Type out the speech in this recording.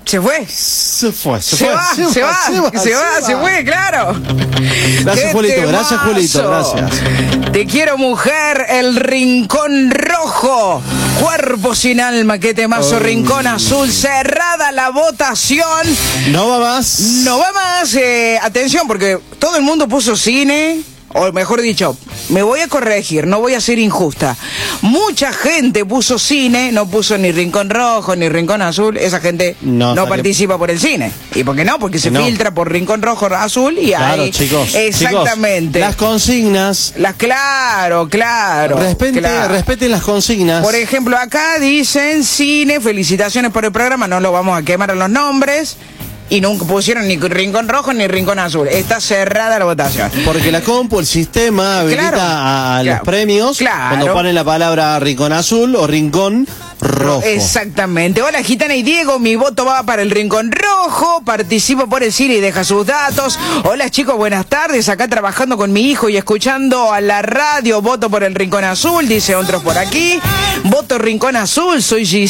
Se fue. Se fue. Se fue, claro. Gracias, Julito, gracias. Te quiero, mujer, el Rincón Rojo. Cuerpo sin alma, qué temazo. Rincón Azul, cerrada la votación. No va más. Atención, porque todo el mundo puso cine. O mejor dicho, me voy a corregir, no voy a ser injusta. Mucha gente puso cine, no puso ni Rincón Rojo, ni Rincón Azul. Esa gente no participa por el cine. ¿Y por qué no? Porque se filtra por Rincón Rojo, Azul y claro, ahí... chicos. Exactamente. Chicos, las consignas... Claro. Respeten las consignas. Por ejemplo, acá dicen cine, felicitaciones por el programa, no lo vamos a quemar a los nombres. Y nunca pusieron ni Rincón Rojo ni Rincón Azul. Está cerrada la votación. Porque la compu, el sistema, habilita a los premios cuando ponen la palabra Rincón Azul o Rincón Rojo. Exactamente. Hola, Gitana y Diego, mi voto va para el Rincón Rojo. Participo por el cine y deja sus datos. Hola, chicos, buenas tardes. Acá trabajando con mi hijo y escuchando a la radio. Voto por el Rincón Azul, dice otros por aquí. Voto Rincón Azul, soy Gisela.